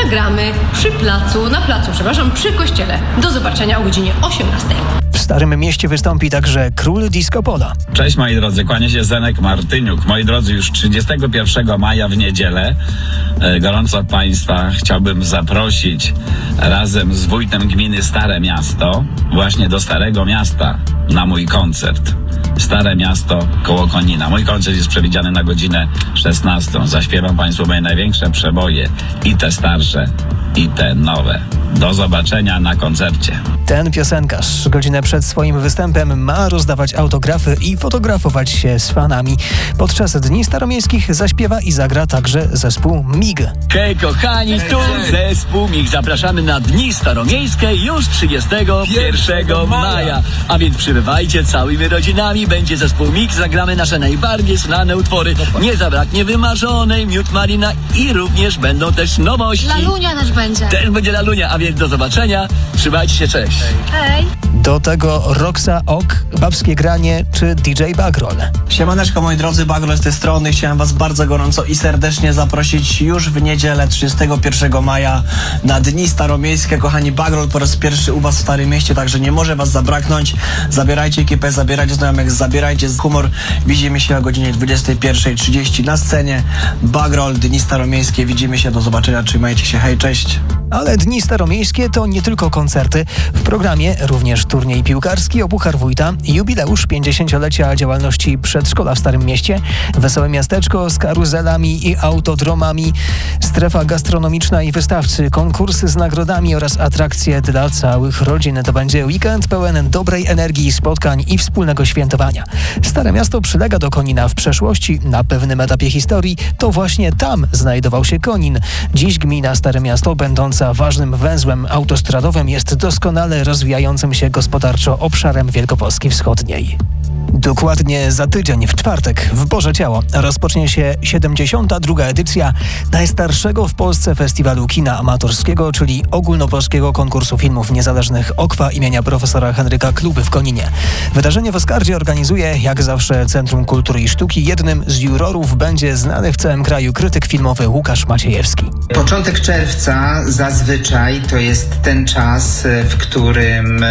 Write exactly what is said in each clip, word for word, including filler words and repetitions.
zagramy przy placu, na placu, przepraszam, przy kościele. Do zobaczenia o godzinie osiemnastej. W Starym Mieście wystąpi także król disco pola. Cześć moi drodzy, kłania się Zenek Martyniuk. Moi drodzy, już trzydziestego pierwszego maja w niedzielę e, gorąco Państwa chciałbym zaprosić razem z wójtem gminy Stare Miasto właśnie do Starego Miasta na mój koncert. Stare Miasto koło Konina. Mój koncert jest przewidziany na godzinę szesnastą. Zaśpiewam Państwu moje największe przeboje, i te starsze, i te nowe. Do zobaczenia na koncercie. Ten piosenkarz godzinę przed swoim występem ma rozdawać autografy i fotografować się z fanami. Podczas Dni Staromiejskich zaśpiewa i zagra także zespół Mig. Hej kochani, tu zespół Mig. Zapraszamy na Dni Staromiejskie już trzydziestego pierwszego maja. A więc przybywajcie całymi rodzinami. Będzie zespół Mig. Zagramy nasze najbardziej znane utwory. Nie zabraknie Wymarzonej, Miód Malina i również będą też nowości. Lalunia też będzie. Też będzie Lalunia, a więc do zobaczenia. Trzymajcie się, cześć. Hej. Do tego Roxa Ok, Babskie Granie czy D J Bagrol. Siemaneczko moi drodzy, Bagrol z tej strony. Chciałem was bardzo gorąco i serdecznie zaprosić już w niedzielę trzydziestego pierwszego maja na Dni Staromiejskie. Kochani, Bagrol po raz pierwszy u was w Starym Mieście, także nie może was zabraknąć. Zabierajcie ekipę, zabierajcie znajomych, zabierajcie humor. Widzimy się o godzinie dwudziestej pierwszej trzydzieści na scenie. Bagrol, Dni Staromiejskie. Widzimy się, do zobaczenia, trzymajcie się, hej, cześć. Ale Dni Staromiejskie to nie tylko koncerty. W programie również turniej piłkarski o Puchar Wójta, jubileusz pięćdziesięciolecia działalności przedszkola w Starym Mieście, wesołe miasteczko z karuzelami i autodromami, strefa gastronomiczna i wystawcy, konkursy z nagrodami oraz atrakcje dla całych rodzin. To będzie weekend pełen dobrej energii, spotkań i wspólnego świętowania. Stare Miasto przylega do Konina. W przeszłości, na pewnym etapie historii, to właśnie tam znajdował się Konin. Dziś gmina Stare Miasto, będąca ważnym węzłem autostradowym, jest doskonale rozwijającym się gospodarczo obszarem Wielkopolski Wschodniej. Dokładnie za tydzień, w czwartek, w Boże Ciało, rozpocznie się siedemdziesiąta druga edycja najstarszego w Polsce festiwalu kina amatorskiego, czyli ogólnopolskiego konkursu filmów niezależnych OKWA imienia profesora Henryka Kluby w Koninie. Wydarzenie w Oskardzie organizuje, jak zawsze, Centrum Kultury i Sztuki. Jednym z jurorów będzie znany w całym kraju krytyk filmowy Łukasz Maciejewski. Początek czerwca zazwyczaj to jest ten czas, w którym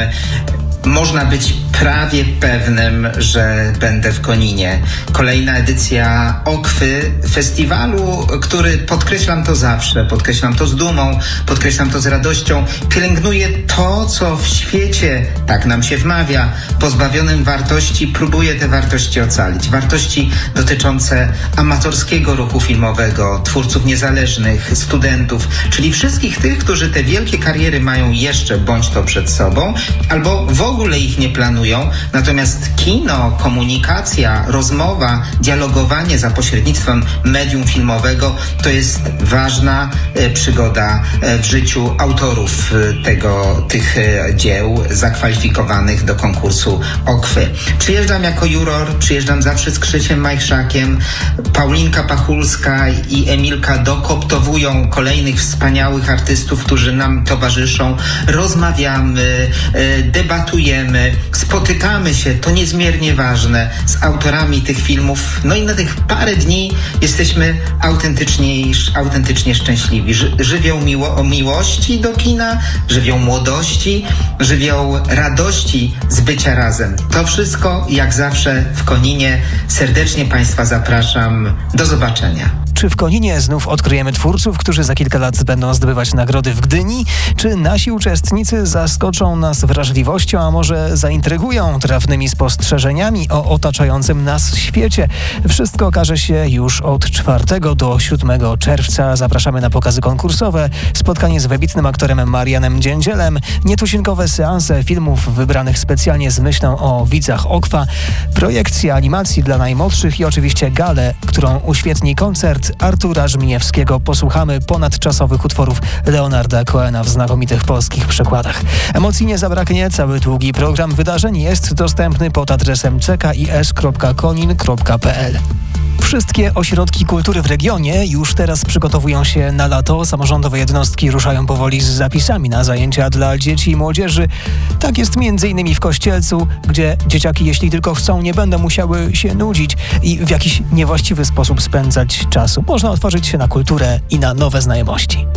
można być prawie pewnym, że będę w Koninie. Kolejna edycja OKWY, festiwalu, który, podkreślam to zawsze, podkreślam to z dumą, podkreślam to z radością, pielęgnuje to, co w świecie, tak nam się wmawia, pozbawionym wartości, próbuje te wartości ocalić. Wartości dotyczące amatorskiego ruchu filmowego, twórców niezależnych, studentów, czyli wszystkich tych, którzy te wielkie kariery mają jeszcze bądź to przed sobą, albo w ogóle ich nie planują. Natomiast kino, komunikacja, rozmowa, dialogowanie za pośrednictwem medium filmowego to jest ważna e, przygoda e, w życiu autorów e, tego, tych e, dzieł zakwalifikowanych do konkursu OKWY. Przyjeżdżam jako juror, przyjeżdżam zawsze z Krzysiem Majchrzakiem. Paulinka Pachulska i Emilka dokoptowują kolejnych wspaniałych artystów, którzy nam towarzyszą. Rozmawiamy, e, debatujemy, spotykamy się, to niezmiernie ważne, z autorami tych filmów. No i na tych parę dni jesteśmy autentycznie, autentycznie szczęśliwi. Ży, żywioł miło, miłości do kina, żywioł młodości, żywioł radości z bycia razem. To wszystko, jak zawsze, w Koninie. Serdecznie Państwa zapraszam. Do zobaczenia. Czy w Koninie znów odkryjemy twórców, którzy za kilka lat będą zdobywać nagrody w Gdyni? Czy nasi uczestnicy zaskoczą nas wrażliwością, a może zaintrygują trafnymi spostrzeżeniami o otaczającym nas świecie? Wszystko okaże się już od czwartego do siódmego czerwca. Zapraszamy na pokazy konkursowe, spotkanie z wybitnym aktorem Marianem Dziędzielem, nietuzinkowe seanse filmów wybranych specjalnie z myślą o widzach OKWA, projekcje animacji dla najmłodszych i oczywiście galę, którą uświetni koncert Artura Żmijewskiego. Posłuchamy ponadczasowych utworów Leonarda Cohena w znakomitych polskich przekładach. Emocji nie zabraknie. Cały długi program wydarzeń jest dostępny pod adresem c k i s kropka konin kropka p l. Wszystkie ośrodki kultury w regionie już teraz przygotowują się na lato. Samorządowe jednostki ruszają powoli z zapisami na zajęcia dla dzieci i młodzieży. Tak jest między innymi w Kościelcu, gdzie dzieciaki, jeśli tylko chcą, nie będą musiały się nudzić i w jakiś niewłaściwy sposób spędzać czasu. Można otworzyć się na kulturę i na nowe znajomości.